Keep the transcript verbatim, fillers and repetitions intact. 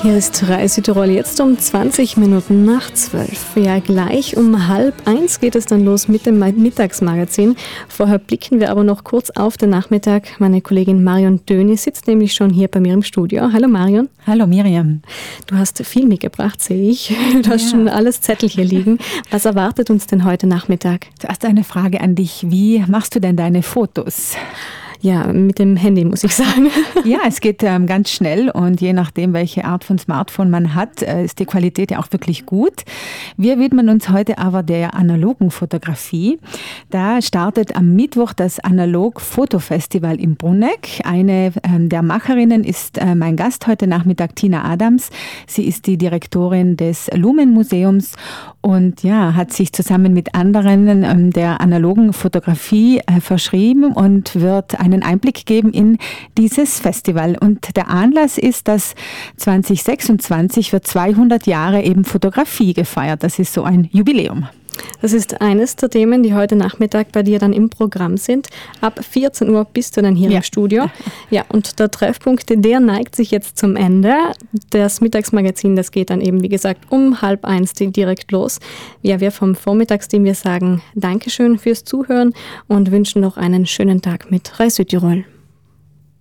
Hier ist Reis Südtirol jetzt um zwanzig Minuten nach zwölf. Ja, gleich um halb eins geht es dann los mit dem Mittagsmagazin. Vorher blicken wir aber noch kurz auf den Nachmittag. Meine Kollegin Marion Döni sitzt nämlich schon hier bei mir im Studio. Hallo Marion. Hallo Miriam. Du hast viel mitgebracht, sehe ich. Du hast ja schon alles Zettel hier liegen. Was erwartet uns denn heute Nachmittag? Zuerst eine Frage an dich. Wie machst du denn deine Fotos? Ja, mit dem Handy, muss ich sagen. Ja, es geht ähm, ganz schnell und je nachdem, welche Art von Smartphone man hat, äh, ist die Qualität ja auch wirklich gut. Wir widmen uns heute aber der analogen Fotografie. Da startet am Mittwoch das Analog-Fotofestival im Brunegg. Eine ähm, der Macherinnen ist äh, mein Gast heute Nachmittag, Tina Adams. Sie ist die Direktorin des Lumen-Museums und ja, hat sich zusammen mit anderen ähm, der analogen Fotografie äh, verschrieben und wird eine einen Einblick geben in dieses Festival. Und der Anlass ist, dass zwanzig sechsundzwanzig wird zweihundert Jahre eben Fotografie gefeiert. Das ist so ein Jubiläum. Das ist eines der Themen, die heute Nachmittag bei dir dann im Programm sind. Ab vierzehn Uhr bist du dann hier ja. im Studio. Ja, und der Treffpunkt, der neigt sich jetzt zum Ende. Das Mittagsmagazin, das geht dann eben, wie gesagt, um halb eins direkt los. Ja, wir vom Vormittagsteam, wir sagen Dankeschön fürs Zuhören und wünschen noch einen schönen Tag mit Reis Südtirol.